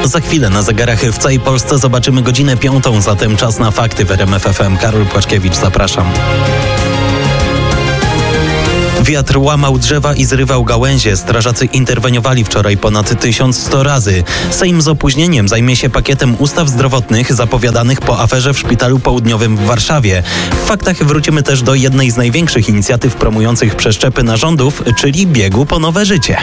Za chwilę na zegarach w całej Polsce zobaczymy godzinę 5, zatem czas na fakty w RMF FM. Karol Płaczkiewicz, zapraszam. Wiatr łamał drzewa i zrywał gałęzie. Strażacy interweniowali wczoraj ponad 1100 razy. Sejm z opóźnieniem zajmie się pakietem ustaw zdrowotnych zapowiadanych po aferze w Szpitalu Południowym w Warszawie. W faktach wrócimy też do jednej z największych inicjatyw promujących przeszczepy narządów, czyli biegu po nowe życie.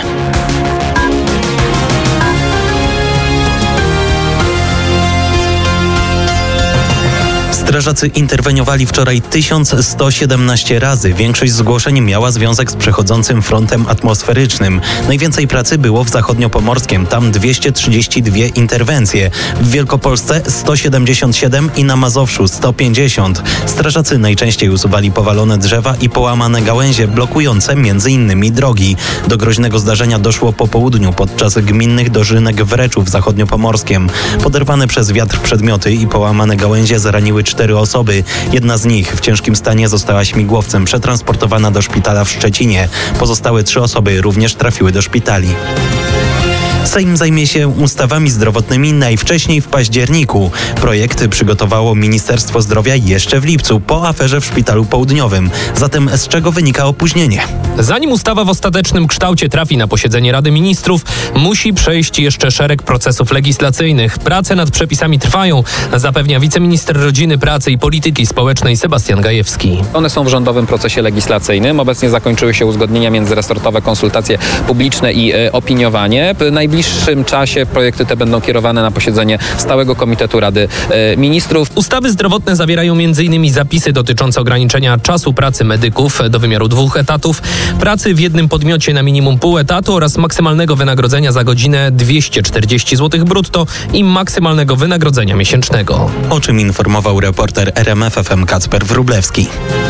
Strażacy interweniowali wczoraj 1117 razy. Większość zgłoszeń miała związek z przechodzącym frontem atmosferycznym. Najwięcej pracy było w zachodniopomorskiem, tam 232 interwencje. W Wielkopolsce 177 i na Mazowszu 150. Strażacy najczęściej usuwali powalone drzewa i połamane gałęzie blokujące m.in. drogi. Do groźnego zdarzenia doszło po południu podczas gminnych dożynek w Reczu w zachodniopomorskiem. Poderwane przez wiatr przedmioty i połamane gałęzie zaraniły 4 osoby. Jedna z nich w ciężkim stanie została śmigłowcem przetransportowana do szpitala w Szczecinie. Pozostałe 3 osoby również trafiły do szpitali. Sejm zajmie się ustawami zdrowotnymi najwcześniej w październiku. Projekt przygotowało Ministerstwo Zdrowia jeszcze w lipcu, po aferze w Szpitalu Południowym. Zatem z czego wynika opóźnienie? Zanim ustawa w ostatecznym kształcie trafi na posiedzenie Rady Ministrów, musi przejść jeszcze szereg procesów legislacyjnych. Prace nad przepisami trwają, zapewnia wiceminister Rodziny, Pracy i Polityki Społecznej Sebastian Gajewski. One są w rządowym procesie legislacyjnym. Obecnie zakończyły się uzgodnienia międzyresortowe, konsultacje publiczne i opiniowanie. W najbliższym czasie projekty te będą kierowane na posiedzenie Stałego Komitetu Rady Ministrów. Ustawy zdrowotne zawierają m.in. zapisy dotyczące ograniczenia czasu pracy medyków do wymiaru 2 etatów, pracy w jednym podmiocie na minimum pół etatu oraz maksymalnego wynagrodzenia za godzinę 240 zł brutto i maksymalnego wynagrodzenia miesięcznego. O czym informował reporter RMF FM Kacper Wróblewski.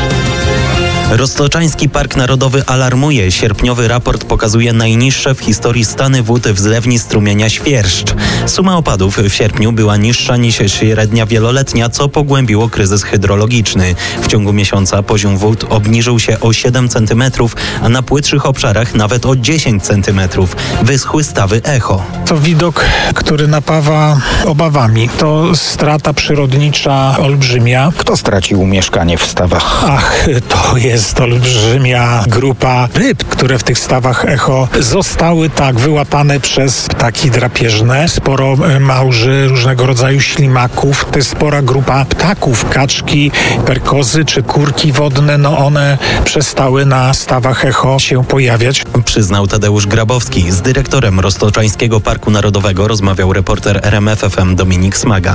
Roztoczański Park Narodowy alarmuje. Sierpniowy raport pokazuje najniższe w historii stany wód w zlewni strumienia Świerszcz. Suma opadów w sierpniu była niższa niż średnia wieloletnia, co pogłębiło kryzys hydrologiczny. W ciągu miesiąca poziom wód obniżył się o 7 cm, a na płytszych obszarach nawet o 10 cm. Wyschły stawy Echo. To widok, który napawa obawami. To strata przyrodnicza olbrzymia. Kto stracił mieszkanie w stawach? To jest olbrzymia grupa ryb, które w tych stawach Echo zostały wyłapane przez ptaki drapieżne. Sporo małży, różnego rodzaju ślimaków. To jest spora grupa ptaków, kaczki, perkozy czy kurki wodne. One przestały na stawach Echo się pojawiać. Przyznał Tadeusz Grabowski. Z dyrektorem Roztoczańskiego Parku Narodowego rozmawiał reporter RMF FM Dominik Smaga.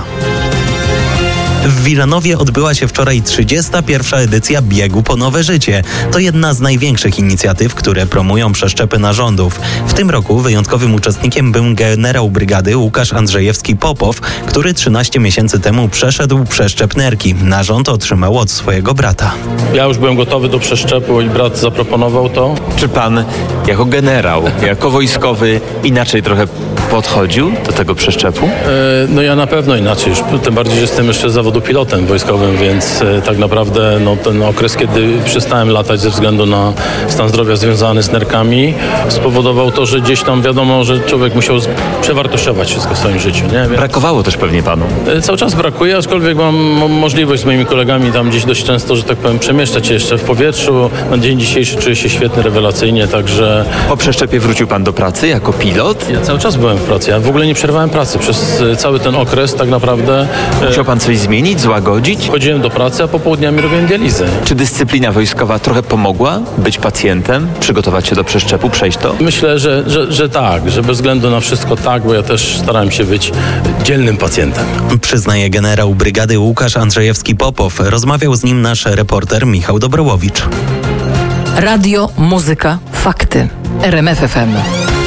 W Wilanowie odbyła się wczoraj 31. edycja Biegu po nowe życie. To jedna z największych inicjatyw, które promują przeszczepy narządów. W tym roku wyjątkowym uczestnikiem był generał brygady Łukasz Andrzejewski-Popow, który 13 miesięcy temu przeszedł przeszczep nerki. Narząd otrzymał od swojego brata. Ja już byłem gotowy do przeszczepu i brat zaproponował to. Czy pan jako generał, jako wojskowy inaczej trochę podchodził do tego przeszczepu? No ja na pewno inaczej, już tym bardziej, że jestem jeszcze z zawodu pilotem wojskowym, więc tak naprawdę ten okres, kiedy przestałem latać ze względu na stan zdrowia związany z nerkami, spowodował to, że gdzieś tam wiadomo, że człowiek musiał przewartościować wszystko w swoim życiu. Nie? Więc brakowało też pewnie panu. Cały czas brakuje, aczkolwiek mam możliwość z moimi kolegami tam gdzieś dość często, że tak powiem, przemieszczać się jeszcze w powietrzu. Na dzień dzisiejszy czuję się świetnie, rewelacyjnie, także... Po przeszczepie wrócił pan do pracy jako pilot? Ja cały czas byłem w pracy. Ja w ogóle nie przerwałem pracy przez cały ten okres tak naprawdę. Musiał pan coś zmienić, złagodzić? Chodziłem do pracy, a popołudniami robiłem dializę. Czy dyscyplina wojskowa trochę pomogła być pacjentem, przygotować się do przeszczepu, przejść to? Myślę, że tak, że bez względu na wszystko tak, bo ja też starałem się być dzielnym pacjentem. Przyznaje generał brygady Łukasz Andrzejewski-Popow. Rozmawiał z nim nasz reporter Michał Dobrołowicz. Radio, muzyka, fakty. RMF FM.